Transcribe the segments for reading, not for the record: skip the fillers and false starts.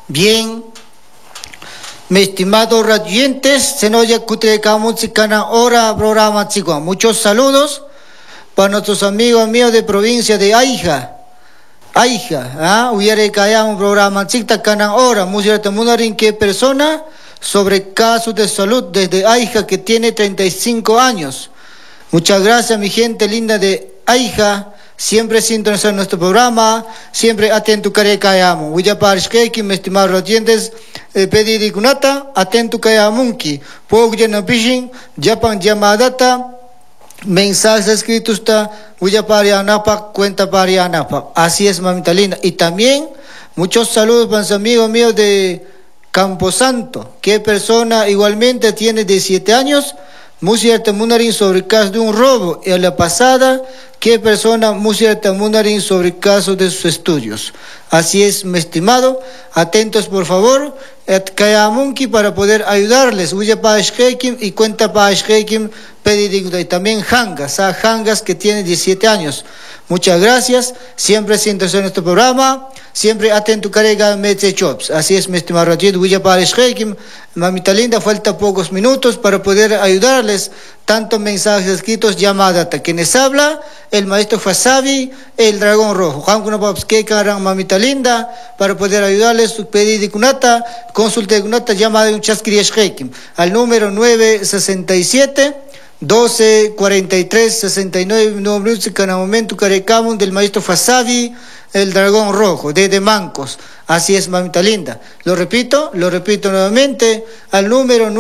Bien, mis estimados radiantes, se nos ya hora programa chico. Muchos saludos para nuestros amigos míos de provincia de Aija. Hubiera que un programa chica cana hora, música munarin que persona sobre casos de salud desde Aija que tiene 35 años. Muchas gracias mi gente linda de Aija. Siempre sintonizar nuestro programa, siempre atento carecayamo. Huya parishkeki, mis estimados radiantes, pedir kunata, atento cayamunki. Pogya na pishin, japan llamadata, mensajes escritos ta, huya parianapak, cuenta parianapak. Así es, mamita linda. Y también, muchos saludos para los amigos míos de Camposanto, que persona igualmente tiene 17 años. Música Munarin sobre el caso de un robo y a la pasada, ¿qué persona música Munarin sobre el caso de sus estudios? Así es, mi estimado, atentos por favor, Kayamunki para poder ayudarles, Uya Paashkekim y cuenta Paashkekim Pedidigda y también Hangas que tiene 17 años. Muchas gracias, siempre siéntese en nuestro programa, siempre atento carega Metse Chops. Así es, mi estimado Rachid, Uya Paashkekim, mamita linda, falta pocos minutos para poder ayudarles, tanto mensajes escritos, llamada, quienes habla, el maestro Fasabi, el dragón rojo. Mamita linda, para poder ayudarles, su pedido de kunata, consulta de kunata, llamada de un chasquiriashkekim, al número 967 12 43 69, nombre en momento carecamos del maestro Fasabi, el dragón rojo, de Mancos. Así es, mamita linda. Lo repito nuevamente, al número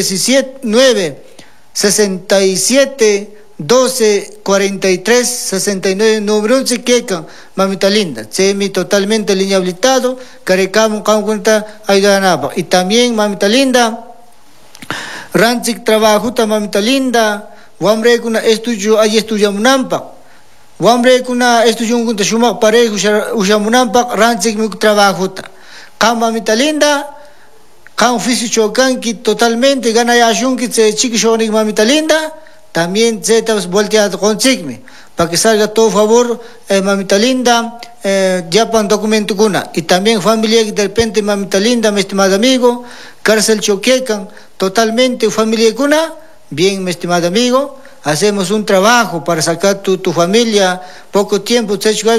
967 12 43 69, número quecan, mamita linda. Semi totalmente línea habilitado, carecamos con cuenta ayudanapa. Y también, mamita linda, Ranchik trabajo, mamita linda, Wambre kuna estudio, ahí estudiamunampa. Wambre kuna estudio un shumak parejo, ushamunampa, Ranchik mi trabajo. Kan mamita linda, kan oficio chocanqui totalmente, gana ya shunki, se chiqui shonik mamita linda, también se te volteado con chigme, para que salga todo favor, mamita linda, Japan documento kuna. Y también familia que de repente, mamita linda, mi estimado amigo, cárcel choquecan, totalmente familia kuna, bien, mi estimado amigo, hacemos un trabajo para sacar tu familia, poco tiempo,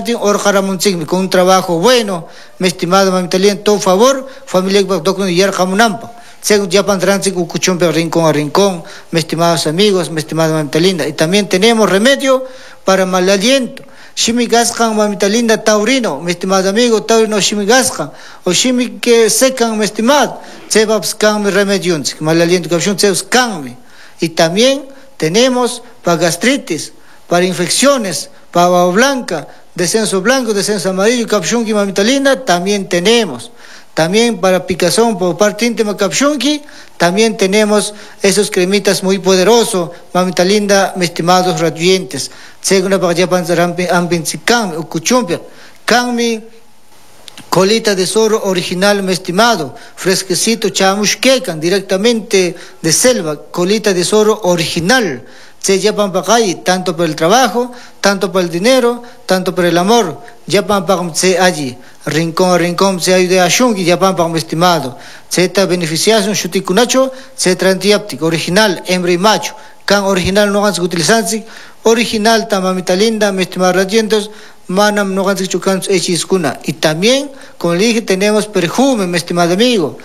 con un trabajo bueno, mi estimado mamita linda, todo favor, familia que documento yarjamunampa. Según Japan Transit, Ucuchumpe, rincón a rincón, mis estimados amigos, mi estimada mamita linda. Y también tenemos remedio para mal aliento. Shimigaskan, mamita linda, taurino, mi estimado amigo, taurino shimigaskan. O shimi que secan, mi estimado, sebabskan mi remedio, mal aliento, caption sebabskan. Y también tenemos para gastritis, para infecciones, para baba blanca, descenso blanco, descenso amarillo, caption que mamita linda, también tenemos. También para picazón por parte íntima capshunki, también tenemos esos cremitas muy poderosos, mamita linda, mis estimados radiantes. Según la Japan Ampincicam, Ucuchumpia, Canmi, colita de zorro original, mi estimado, fresquecito, chamushkekan, directamente de selva, colita de zorro original. Se Japan Pacay, tanto por el trabajo, tanto por el dinero, tanto por el amor. Japan Pacay se allí, rincón a rincón, se ayuda a Shungi, Japan Pacay, mi estimado. Se está beneficiando un chuticunacho, se trantiáptico, original, hembra y macho. Can original no ganas utilizarse, original, tamamita linda, mi estimado radiantes, manam no ganas chucans echiskuna. Y también, como le dije, tenemos perfume, mi estimado amigo.